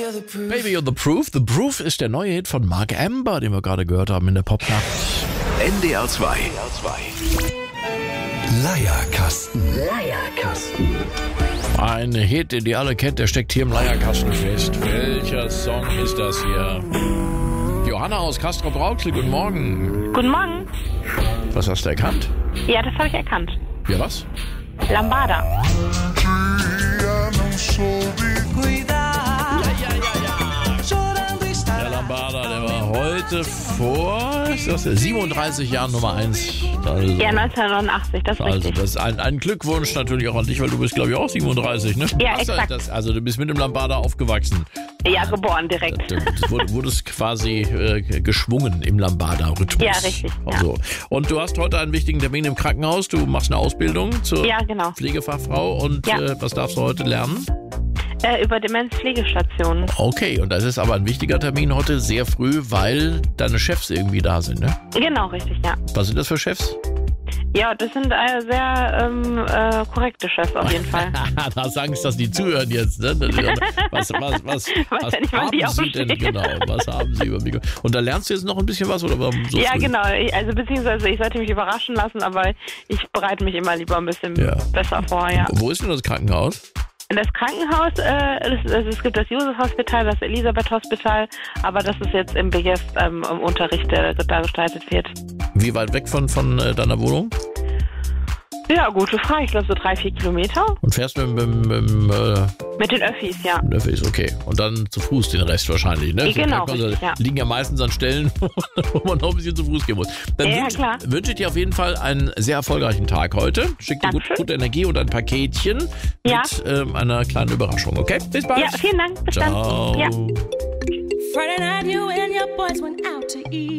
Baby, you're the proof. The Proof ist der neue Hit von Mark Amber, den wir gerade gehört haben in der Popnacht. NDR 2. Leierkasten. Ein Hit, den ihr alle kennt, der steckt hier im Leierkasten fest. Welcher Song ist das hier? Johanna aus Castrop-Rauxel, guten Morgen. Guten Morgen. Was hast du erkannt? Ja, das habe ich erkannt. Ja, was? Lambada. Der Lambada, der war heute vor 37 Jahren Nummer 1. Also, Ja, 1989, das ist also richtig. das ist ein Glückwunsch natürlich auch an dich, weil du bist, glaube ich, auch 37, ne? Ja, Hast du exakt. also du bist mit dem Lambada aufgewachsen. Ja, geboren direkt. Du wurdest quasi geschwungen im Lambada-Rhythmus. Ja, richtig, ja. Also. Und du hast heute einen wichtigen Termin im Krankenhaus. Du machst eine Ausbildung zur Ja, genau. Pflegefachfrau. Und Ja. Was darfst du heute lernen? Über Demenzpflegestationen. Okay, und das ist aber ein wichtiger Termin heute, sehr früh, weil deine Chefs irgendwie da sind, ne? Genau, richtig, ja. Was sind das für Chefs? Ja, das sind sehr korrekte Chefs auf jeden Fall. Da hast Angst, dass die zuhören jetzt, ne? Was ja nicht, wann haben die sie denn aufstehen. genau? Was haben sie über mich? Und da lernst du jetzt noch ein bisschen was? Oder warum so Ja, früh? genau. Also beziehungsweise ich sollte mich überraschen lassen, aber ich bereite mich immer lieber ein bisschen Ja. besser vor, ja. Wo ist denn das Krankenhaus? Das Krankenhaus, es gibt das Josef-Hospital, das Elisabeth-Hospital, aber das ist jetzt im BGF im Unterricht, der da gestaltet wird. Wie weit weg von deiner Wohnung? Ja, gute Frage. Ich glaube so 3-4 Kilometer. Und fährst du mit Mit den Öffis, ja. Öffis, okay. Und dann zu Fuß den Rest wahrscheinlich, ne? Genau, Also, richtig, ja. liegen ja meistens an Stellen, wo man noch ein bisschen zu Fuß gehen muss. Dann Ja, klar. wünsche ich dir auf jeden Fall einen sehr erfolgreichen Tag heute. Schick dir Dankeschön. gute Energie und ein Paketchen Ja. mit einer kleinen Überraschung, okay? Bis bald. Ja, vielen Dank. Bis Ciao. dann. Ja. Friday night, you and your boys went out to eat.